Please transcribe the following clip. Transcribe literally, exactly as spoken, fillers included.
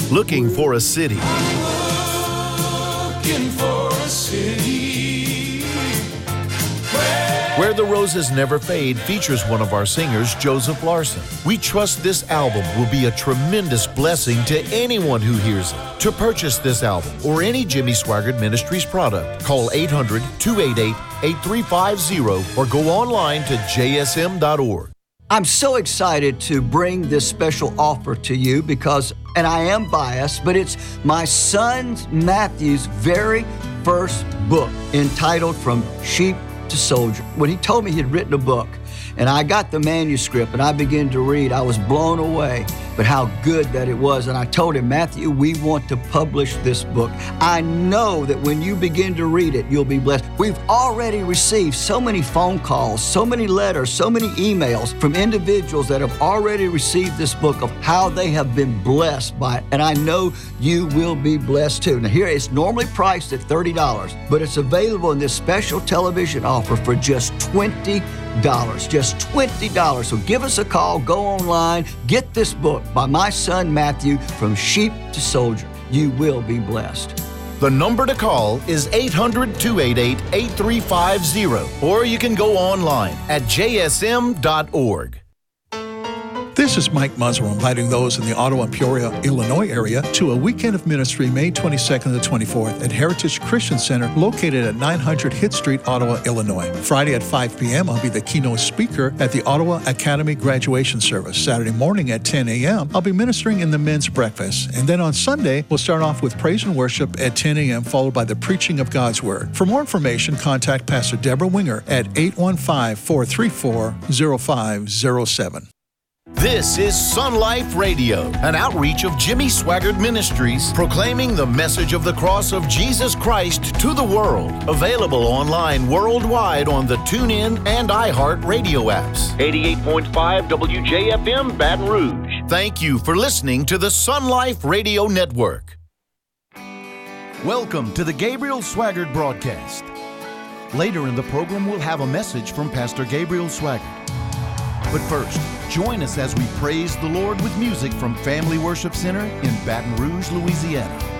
Looking for a city. Looking for a city Where the Roses Never Fade features one of our singers, Joseph Larson. We trust this album will be a tremendous blessing to anyone who hears it. To purchase this album or any Jimmy Swaggart Ministries product, call eight hundred, two eight eight, eight three five zero or go online to j s m dot org. I'm so excited to bring this special offer to you because, and I am biased, but it's my son Matthew's very first book entitled From Sheep to Soldier. When he told me he'd written a book and I got the manuscript and I began to read, I was blown away, but how good that it was. And I told him, Matthew, we want to publish this book. I know that when you begin to read it, you'll be blessed. We've already received so many phone calls, so many letters, so many emails from individuals that have already received this book of how they have been blessed by it. And I know you will be blessed too. Now here, it's normally priced at thirty dollars, but it's available in this special television offer for just twenty dollars. Just twenty dollars. So give us a call, go online, get this book by my son Matthew, From Sheep to Soldier. You will be blessed. The number to call is eight hundred, two eight eight, eight three five zero, or you can go online at j s m dot org. This is Mike Muzzle inviting those in the Ottawa, Peoria, Illinois area to a weekend of ministry May twenty-second to the twenty-fourth at Heritage Christian Center located at nine hundred Hitt Street, Ottawa, Illinois. Friday at five p.m. I'll be the keynote speaker at the Ottawa Academy graduation service. Saturday morning at ten a.m. I'll be ministering in the men's breakfast. And then on Sunday, we'll start off with praise and worship at ten a.m. followed by the preaching of God's Word. For more information, contact Pastor Deborah Winger at eight one five, four three four, zero five zero seven. This is Sun Life Radio, an outreach of Jimmy Swaggart Ministries, proclaiming the message of the cross of Jesus Christ to the world. Available online worldwide on the TuneIn and iHeart radio apps. eighty-eight point five W J F M, Baton Rouge. Thank you for listening to the Sun Life Radio Network. Welcome to the Gabriel Swaggart broadcast. Later in the program, we'll have a message from Pastor Gabriel Swaggart. But first, join us as we praise the Lord with music from Family Worship Center in Baton Rouge, Louisiana.